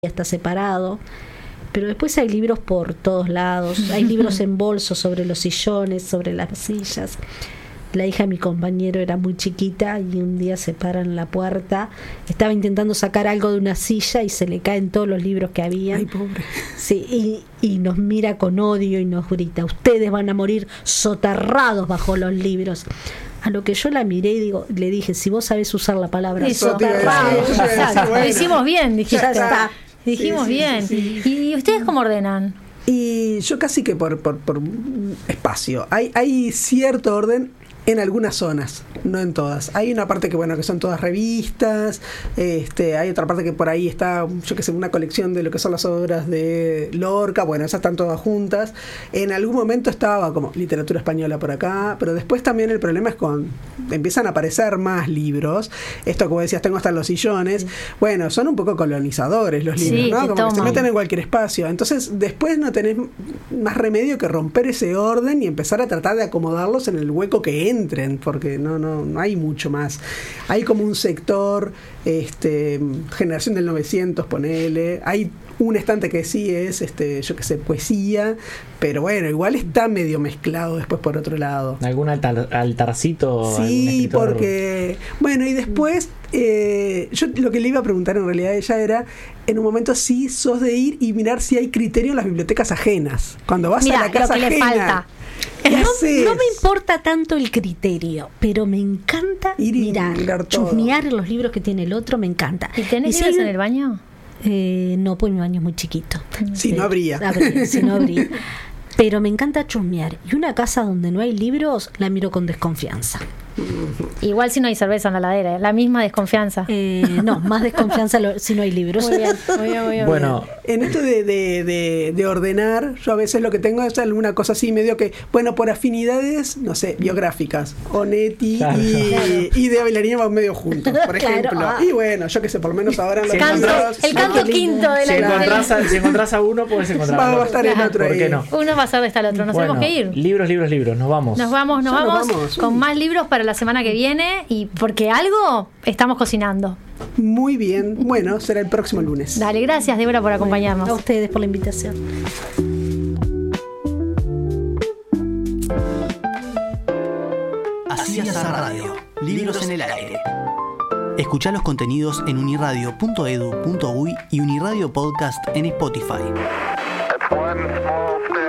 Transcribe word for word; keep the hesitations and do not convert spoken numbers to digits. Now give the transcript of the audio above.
está separado, pero después hay libros por todos lados, hay libros en bolsos sobre los sillones, sobre las sillas. La hija de mi compañero era muy chiquita y un día se para en la puerta, estaba intentando sacar algo de una silla y se le caen todos los libros que había. Ay, pobre. Sí, y, y nos mira con odio y nos grita: ustedes van a morir soterrados bajo los libros. A lo que yo la miré y digo, le dije: si vos sabés usar la palabra soterrados, exacto, lo hicimos bien, dijiste. Ya está. Dijimos Sí, sí, bien. sí, sí. ¿Y ustedes cómo ordenan? Y yo casi que por, por, por espacio. Hay, hay cierto orden en algunas zonas, no en todas. Hay una parte que, bueno, que son todas revistas, este, hay otra parte que por ahí está, yo que sé, una colección de lo que son las obras de Lorca, bueno, esas están todas juntas. En algún momento estaba como literatura española por acá, pero después también el problema es con, empiezan a aparecer más libros, esto como decías, tengo hasta los sillones, bueno, son un poco colonizadores los libros, sí, ¿no? Como toman. que se meten en cualquier espacio, entonces después no tenés más remedio que romper ese orden y empezar a tratar de acomodarlos en el hueco que entren, porque no, no, no hay mucho más. Hay como un sector, este, generación del novecientos, ponele, hay un estante que sí es, este, yo que sé, poesía, pero bueno, igual está medio mezclado después por otro lado. ¿Algún altar, altarcito? Sí, porque, bueno, y después, eh, yo lo que le iba a preguntar en realidad a ella era, en un momento sí sos de ir y mirar si hay criterio en las bibliotecas ajenas. Cuando vas Mirá, a la casa lo que ajena, le falta. ¿qué No, haces? no me importa tanto el criterio, pero me encanta Ir y mirar, mirar todo. chusmear los libros que tiene el otro, me encanta. ¿Y tenés si libros hay en un- el baño? Eh, no, pues mi baño es muy chiquito. Sí, no habría. habría si no habría. Pero me encanta chusmear. Y una casa donde no hay libros, la miro con desconfianza. Igual si no hay cerveza en la heladera, ¿eh? La misma desconfianza. Eh, no, más desconfianza lo- si no hay libros. Muy bien, muy bien, muy bien. Bueno, En esto de, de, de, de ordenar, yo a veces lo que tengo es alguna cosa así medio que, bueno, por afinidades, no sé, biográficas, Onetti Claro. y, Claro. y de Bailarina van medio juntos, por Claro, ejemplo. ah. Y bueno, yo que sé, por lo menos ahora en los Si Canto- libros, el canto ah, qué lindo. quinto de si la encontrás, a, si encontrás a uno, podés encontrar Va a a otro. estar el Claro. otro ¿Por ahí. qué no? Uno va a ser de esta al otro, nos Bueno, tenemos que ir. Libros, libros, libros, nos vamos. Nos vamos, nos Ya nos vamos, vamos, con sí. más libros para la semana que viene y porque algo estamos cocinando. Muy bien, bueno, será el próximo lunes. Dale, gracias Débora por A acompañarnos. ustedes por la invitación. Así es la radio. Libros en el aire. Escuchá los contenidos en uniradio punto edu punto uy y Uniradio Podcast en Spotify. That's one small